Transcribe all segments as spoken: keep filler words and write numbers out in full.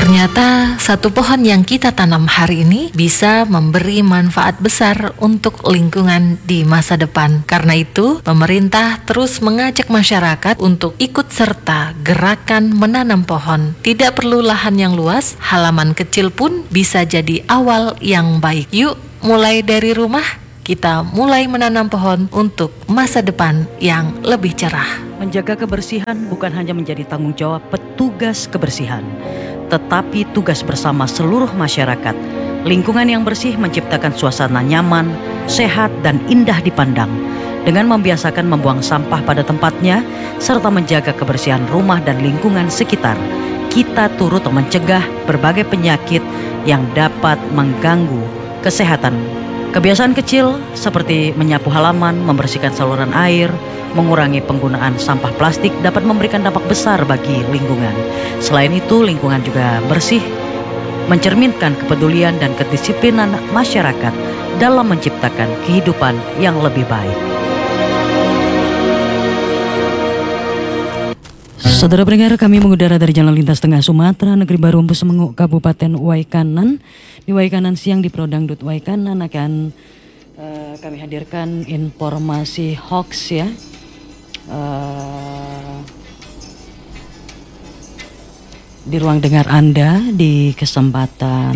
Ternyata satu pohon yang kita tanam hari ini bisa memberi manfaat besar untuk lingkungan di masa depan. Karena itu, pemerintah terus mengajak masyarakat untuk ikut serta gerakan menanam pohon. Tidak perlu lahan yang luas, halaman kecil pun bisa jadi awal yang baik. Yuk, mulai dari rumah, kita mulai menanam pohon untuk masa depan yang lebih cerah. Menjaga kebersihan bukan hanya menjadi tanggung jawab petugas kebersihan, tetapi tugas bersama seluruh masyarakat. Lingkungan yang bersih menciptakan suasana nyaman, sehat, dan indah dipandang. Dengan membiasakan membuang sampah pada tempatnya, serta menjaga kebersihan rumah dan lingkungan sekitar, kita turut mencegah berbagai penyakit yang dapat mengganggu kesehatan. Kebiasaan kecil seperti menyapu halaman, membersihkan saluran air, mengurangi penggunaan sampah plastik dapat memberikan dampak besar bagi lingkungan. Selain itu, lingkungan juga bersih mencerminkan kepedulian dan kedisiplinan masyarakat dalam menciptakan kehidupan yang lebih baik. Saudara pendengar, kami mengudara dari Jalan Lintas Tengah Sumatera, Negeri Baru Empu Semengu, Kabupaten Waikanan. Di Waikanan siang di Prodangdut Waikanan akan uh, kami hadirkan informasi hoax ya. Uh, di ruang dengar Anda di kesempatan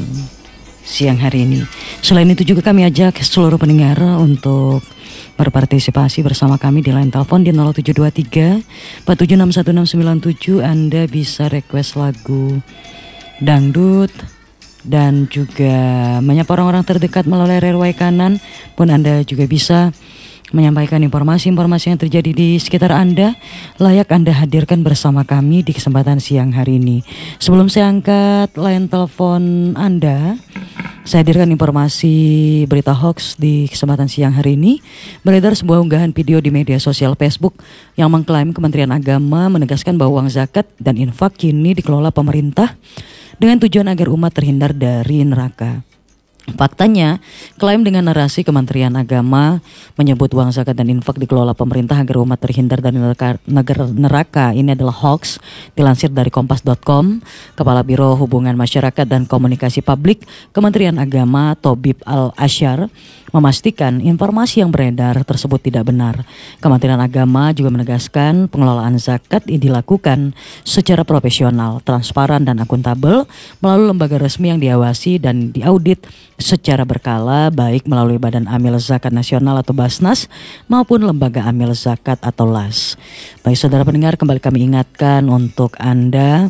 siang hari ini. Selain itu juga kami ajak seluruh pendengar untuk berpartisipasi bersama kami di line telepon di nol tujuh dua tiga empat tujuh enam satu enam sembilan tujuh. Anda bisa request lagu dangdut dan juga menyapa orang-orang terdekat melalui R R Waikanan. Pun Anda juga bisa menyampaikan informasi-informasi yang terjadi di sekitar Anda, layak Anda hadirkan bersama kami di kesempatan siang hari ini. Sebelum saya angkat line telepon Anda, saya hadirkan informasi berita hoax di kesempatan siang hari ini. Beredar sebuah unggahan video di media sosial Facebook yang mengklaim Kementerian Agama menegaskan bahwa uang zakat dan infak kini dikelola pemerintah dengan tujuan agar umat terhindar dari neraka. Faktanya, klaim dengan narasi Kementerian Agama menyebut uang zakat dan infak dikelola pemerintah agar umat terhindar dari neraka, neraka ini adalah hoax. Dilansir dari kompas dot com, Kepala Biro Hubungan Masyarakat dan Komunikasi Publik Kementerian Agama Tobib Al-Asyar memastikan informasi yang beredar tersebut tidak benar. Kementerian Agama juga menegaskan pengelolaan zakat dilakukan secara profesional, transparan dan akuntabel melalui lembaga resmi yang diawasi dan diaudit secara berkala, baik melalui Badan Amil Zakat Nasional atau Basnas maupun Lembaga Amil Zakat atau L A S. Baik saudara pendengar, kembali kami ingatkan untuk Anda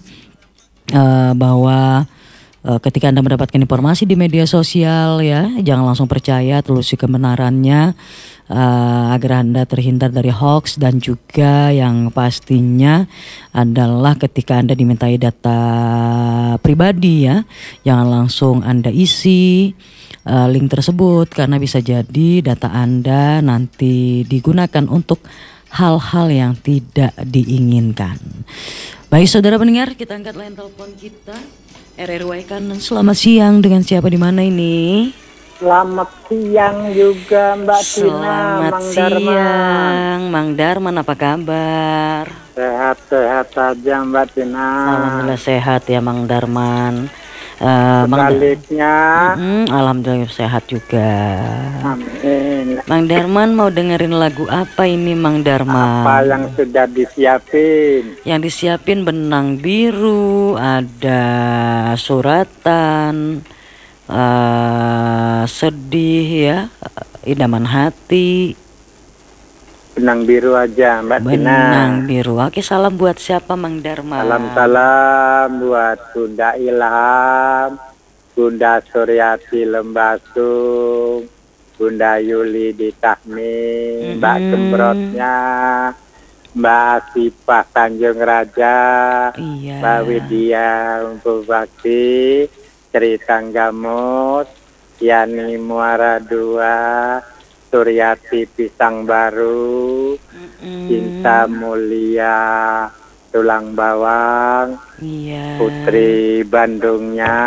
uh, bahwa uh, ketika Anda mendapatkan informasi di media sosial ya, jangan langsung percaya, telusuri kebenarannya uh, agar Anda terhindar dari hoax. Dan juga yang pastinya adalah ketika Anda dimintai data pribadi ya, jangan langsung Anda isi uh, link tersebut, karena bisa jadi data Anda nanti digunakan untuk hal-hal yang tidak diinginkan. Baik saudara pendengar, kita angkat line telepon kita. R R Waikanan, selamat siang, dengan siapa di mana ini? Selamat siang juga Mbak Tina. Selamat Mang siang Darman. Mang Darman, apa kabar? Sehat-sehat saja Mbak Tina. Alhamdulillah sehat ya Mang Darman. Uh, Sebaliknya mm-hmm, alhamdulillah sehat juga. Amin. Mang Darman mau dengerin lagu apa ini Mang Darman? Apa yang sudah disiapin? Yang disiapin Benang Biru, ada Suratan, uh, Sedih ya, Idaman Hati. Benang Biru aja Mbak Tina. Benang Biru. Oke, salam buat siapa Mang Darman? Salam-salam buat Bunda Ilham, Bunda Suryati Lembasung, Bunda Yuli di Tahmi, mm-hmm. Mbak Gembrotnya, Mbak Sipah Tanjung Raja, iya. Mbak Widya Umpu Bakti, Cerita Gamut, Yani Muara Dua, Suryati Pisang Baru, mm-mm. Cinta Mulia Tulang Bawang, iya. Putri Bandungnya,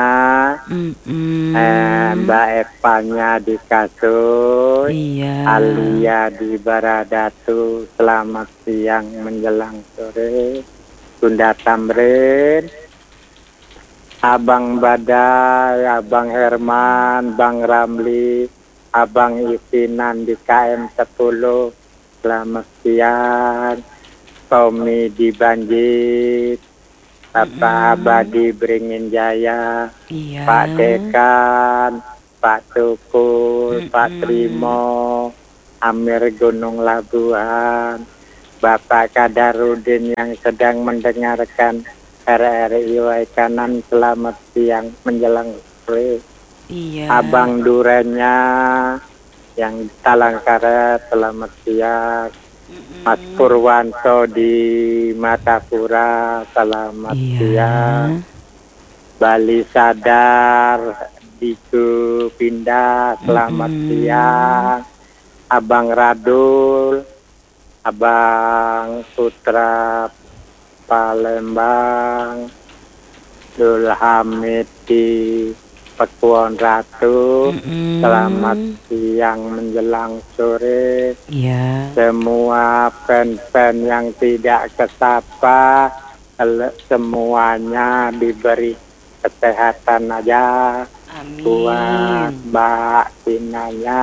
eh, Mbak Evanya di Kasur, iya. Alia di Baradatu. Selamat siang menjelang sore, Bunda Tamrin, Abang Badai, Abang Herman, Bang Ramli, Abang Isinan di K M sepuluh, selamat siang. Tommy di Banjir, Bapak Abadi Beringin Jaya, Iya. Pak Dekan, Pak Tukul, Pak Trimo, Amir Gunung Labuan, Bapak Kadarudin yang sedang mendengarkan R R I Waikanan, selamat siang menjelang sore. Iya. Abang Durenya yang Talang Karet, selamat siang. Mas Purwanto di Matapura, selamat Iya. siang. Bali Sadar di Pindah, selamat Mm-mm. siang. Abang Radul, Abang Putra Palembang, Dul Hamid di Pekuan Ratu, Mm-mm. selamat siang menjelang sore. Iya. Semua fan-fan yang tidak kesapa, ele- semuanya diberi kesehatan aja. Buat Amin. Mbak Tinanya,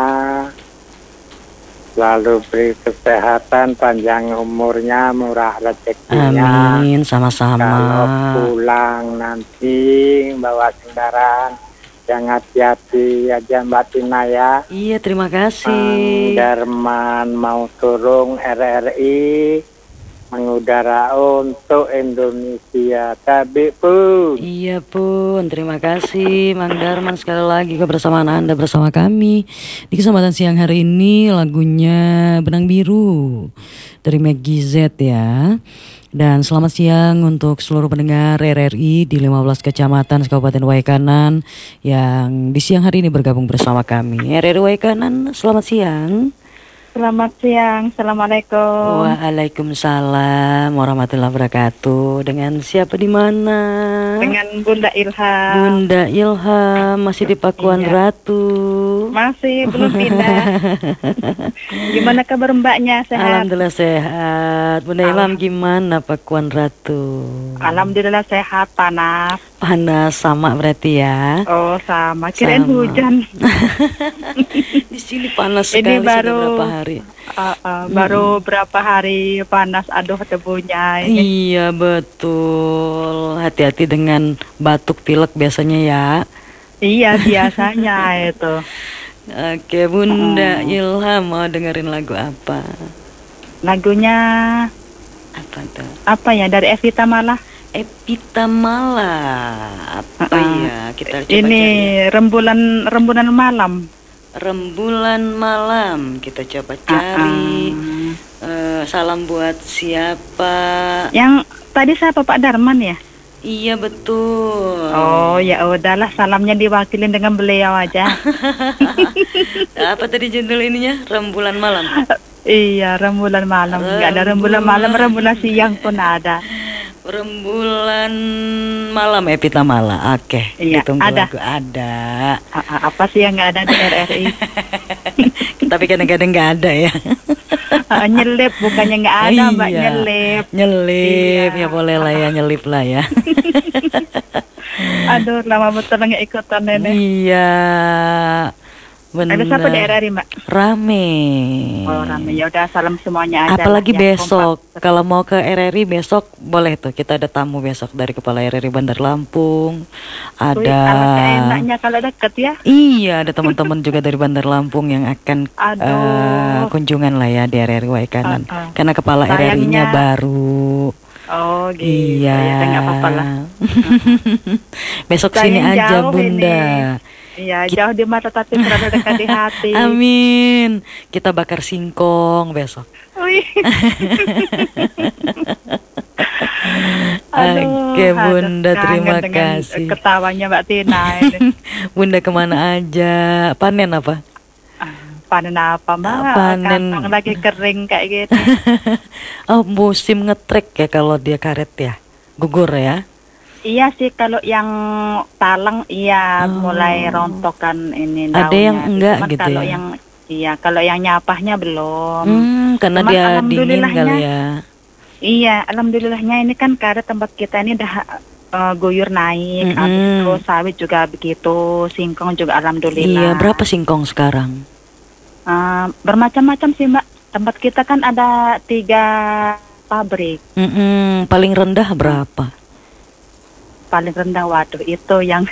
lalu beri kesehatan, panjang umurnya, murah rezekinya. Amin, Kalau sama-sama. pulang nanti bawa kendaraan yang hati-hati aja Mbak Tina ya. Iya, terima Mang kasih. Darman mau turun R R I mengudara untuk Indonesia. Tapi pun Iya pun, terima kasih Mang Darman sekali lagi kebersamaan Anda bersama kami di kesempatan siang hari ini. Lagunya Benang Biru dari Maggie Z ya. Dan selamat siang untuk seluruh pendengar R R I di lima belas kecamatan Kabupaten Waikanan yang di siang hari ini bergabung bersama kami. R R I Waikanan, selamat siang. Selamat siang, Assalamualaikum. Waalaikumsalam warahmatullahi wabarakatuh. Dengan siapa di mana? Dengan Bunda Ilham. Bunda Ilham masih di Pakuan Iya. Ratu. Masih belum pindah. Gimana kabar Mbaknya? Sehat? Alhamdulillah sehat. Bunda Ilham gimana Pakuan Ratu? Alhamdulillah sehat, panas. Panas sama berarti ya. Oh sama, kirain Sama. hujan. Di sini panas Ini sekali baru sudah berapa hari. Uh, uh, baru berapa hari panas, aduh debunya ini. Iya betul. Hati-hati dengan batuk pilek biasanya ya. Iya biasanya itu. Oke Bunda Ilham mau dengerin lagu apa? Lagunya Apa tuh? apa ya, dari Evita Malah. Epita Mala. Apa Uh-uh. ya? Kita coba Ini cari. rembulan rembulan malam. Rembulan malam. Kita coba cari. Uh-uh. Eh, salam buat siapa? Yang tadi siapa, Pak Darman ya? Iya betul. Oh ya udahlah, salamnya diwakilin dengan beliau aja. Apa tadi judul ininya? Rembulan malam. Iya, rembulan malam. Nggak ada rembulan malam, rembulan siang pun ada. Rembulan malam Epita Mala. Oke. Iya, ditunggu ada. lagu ada. A- a- Apa sih yang nggak ada di R R I? Tapi kadang-kadang nggak ada ya. Ah, nyelip, bukannya nggak ada, Mbak, Iya. nyelip. Nyelip Iya. ya boleh lah ya, nyelip lah ya. Aduh, lama betul nggak ikutan ini. Iya. Benar. Ada siapa di R R I, Mbak? Rame. Oh, rame. Ya udah, salam semuanya aja. Apalagi lah, yang besok, kompak. kalau mau ke R R I besok boleh tuh, kita ada tamu besok dari Kepala R R I Bandar Lampung. Wih, Ada. alangkah enaknya kalau deket ya. Iya, ada teman-teman juga dari Bandar Lampung yang akan Aduh. eh, kunjungan lah ya di R R I Waikanan. Uh, uh. Karena Kepala R R I-nya Sayangnya- baru. Oh gitu. Iya. Ya udah, nggak apa-apa lah. Besok Sayang sini aja jauh Bunda. Iya, jauh di mata tapi berada dekat di hati. Amin. Kita bakar singkong besok. Wih. Oke Bunda, kangen terima dengan kasih. ketawanya Mbak Tina ini. Bunda kemana aja? Panen apa? Panen apa, Mbak? Panen. Kantong lagi kering kayak gitu. Oh, musim ngetrek ya kalau dia karet ya. Gugur ya. Iya sih, kalau yang talang iya Oh. mulai rontokan ini daunnya. Ada yang enggak Cuman gitu kalau ya? yang iya, kalau yang nyapahnya belum. Hmm, karena Cuman dia dingin alhamdulillahnya- kali ya. Iya, alhamdulillahnya ini kan karet tempat kita ini udah uh, guyur naik, Mm-mm. habis itu sawit juga begitu, singkong juga alhamdulillah. Iya, berapa singkong sekarang? Uh, bermacam-macam sih Mbak. Tempat kita kan ada tiga pabrik. Mm-mm, paling rendah berapa? Paling rendah, waduh itu yang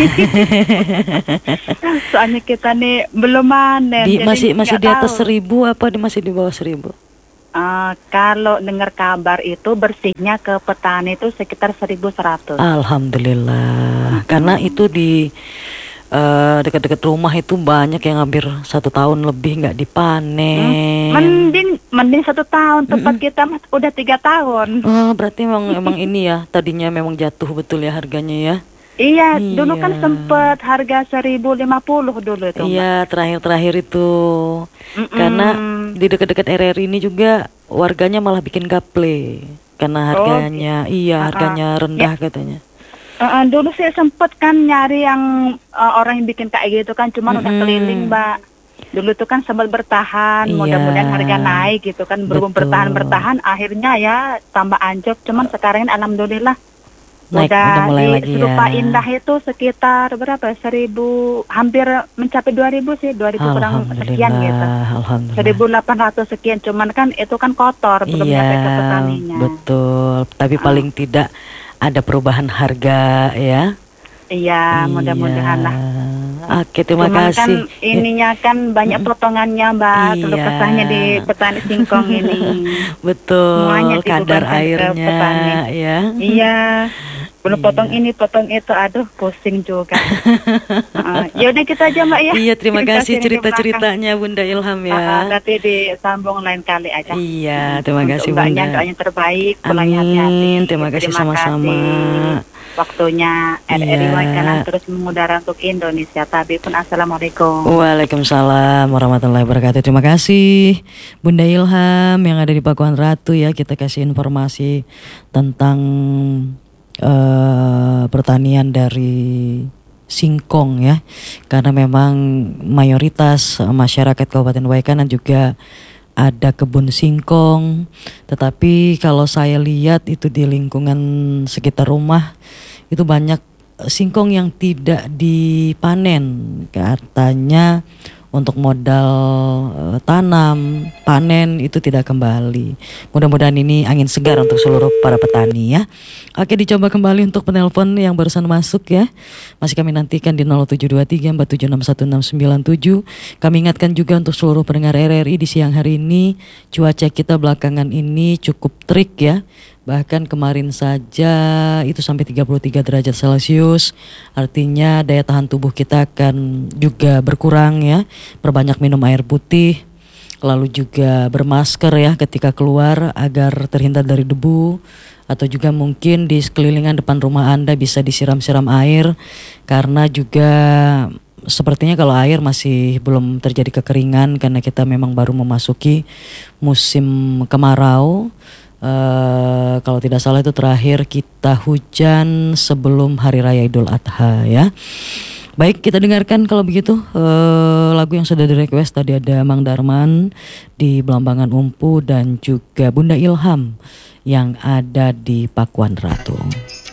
soalnya kita nih belum manen. Di, jadi masih masih nggak di atas tahu. seribu apa di masih di bawah seribu? Uh, kalau dengar kabar itu bersihnya ke petani itu sekitar seribu seratus. Alhamdulillah. Karena itu di eh, dekat-dekat rumah itu banyak yang hampir satu tahun lebih nggak dipanen. Mending mending satu tahun, tempat kita mas udah tiga tahun. Oh, berarti emang emang ini ya tadinya memang jatuh betul ya harganya ya. Iya, dulu kan Iya. sempet harga seribu lima puluh dulu itu. Mbak. Iya, terakhir-terakhir itu. Mm-mm. Karena di dekat-dekat R R I ini juga warganya malah bikin gaple karena harganya, iya Ah, ah. harganya rendah katanya. Uh, uh, dulu saya sempet kan nyari yang uh, orang yang bikin kayak gitu kan, cuman udah Mm-mm. keliling Mbak. Dulu tuh kan sempat bertahan, Iya. mudah-mudahan harga naik gitu kan, berhubung Betul. bertahan-bertahan, akhirnya ya tambah anjlok. Cuman sekarang ini alhamdulillah Naik, udah, udah mulai di lagi Serupa ya. Indah itu sekitar berapa? Seribu, hampir mencapai dua ribu sih, dua ribu kurang sekian gitu. Alhamdulillah, alhamdulillah. Seribu delapan ratus sekian, cuman kan itu kan kotor, belum Iya, nyampe ke petaninya. betul. Tapi Ah. paling tidak ada perubahan harga ya. Iya, mudah-mudahan lah. Oke, terima Cuman kasih. kan ininya kan banyak potongannya Mbak, Iya. keluh kesahnya di petani singkong ini. Betul, Semuanya kadar dibebankan ke airnya petani. ya. Iya, belum Iya. potong ini, potong itu, aduh pusing juga. uh, ya udah kita aja Mbak ya. Iya, terima Kita kasih sharing di cerita-ceritanya Bunda Ilham belakang. ya. Uh, nanti disambung lain kali aja. Iya, terima Untuk kasih Mbaknya, Bunda. doanya terbaik, pulangnya hati-hati. Amin, terima kasih sama-sama. kasih waktunya R R I Iya. Wakanan terus mengudara untuk Indonesia. Tapi pun assalamualaikum. Waalaikumsalam warahmatullahi wabarakatuh. Terima kasih Bunda Ilham yang ada di Pakuan Ratu ya. Kita kasih informasi tentang eh, pertanian dari singkong ya. Karena memang mayoritas masyarakat Kabupaten Waikanan juga ada kebun singkong. Tetapi kalau saya lihat itu di lingkungan sekitar rumah itu banyak singkong yang tidak dipanen, katanya untuk modal uh, tanam, panen itu tidak kembali. Mudah-mudahan ini angin segar untuk seluruh para petani ya. Oke, dicoba kembali untuk penelpon yang barusan masuk ya. Masih kami nantikan di nol tujuh dua tiga empat tujuh enam satu enam sembilan tujuh. Kami ingatkan juga untuk seluruh pendengar R R I di siang hari ini, cuaca kita belakangan ini cukup terik ya. Bahkan kemarin saja itu sampai tiga puluh tiga derajat Celcius. Artinya daya tahan tubuh kita akan juga berkurang ya. Perbanyak minum air putih. Lalu juga bermasker ya ketika keluar agar terhindar dari debu. Atau juga mungkin di sekelilingan depan rumah Anda bisa disiram-siram air. Karena juga sepertinya kalau air masih belum terjadi kekeringan. Karena kita memang baru memasuki musim kemarau. Uh, kalau tidak salah itu terakhir kita hujan sebelum Hari Raya Idul Adha ya. Baik, kita dengarkan kalau begitu uh, lagu yang sudah di request. Tadi ada Mang Darman di Belambangan Umpu dan juga Bunda Ilham yang ada di Pakuan Ratu.